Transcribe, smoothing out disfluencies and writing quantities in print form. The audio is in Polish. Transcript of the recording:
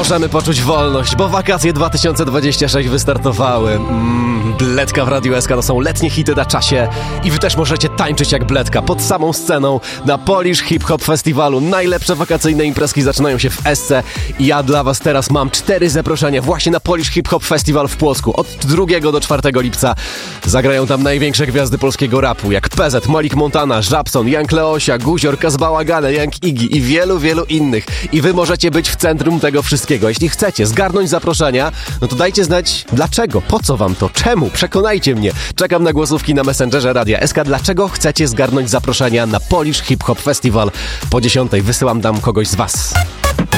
możemy poczuć wolność, bo wakacje 2026 wystartowały. Bledka w Radiu SK to są letnie hity na czasie i wy też możecie tańczyć jak Bledka pod samą sceną na Polish Hip Hop Festiwalu. Najlepsze wakacyjne imprezki zaczynają się w SC i ja dla was teraz mam 4 zaproszenia właśnie na Polish Hip Hop Festival w Płocku. Od 2 do 4 lipca zagrają tam największe gwiazdy polskiego rapu jak PZ, Malik Montana, Żabson, Young Leosia, Guzior, Kazbałagane, Young Iggy i wielu, wielu innych. I wy możecie być w centrum tego wszystkiego. Jeśli chcecie zgarnąć zaproszenia, no to dajcie znać dlaczego, po co wam to, czemu, przekonajcie mnie. Czekam na głosówki na Messengerze Radia SK. Dlaczego chcecie zgarnąć zaproszenia na Polish Hip Hop Festival po 10:00? Wysyłam tam kogoś z was.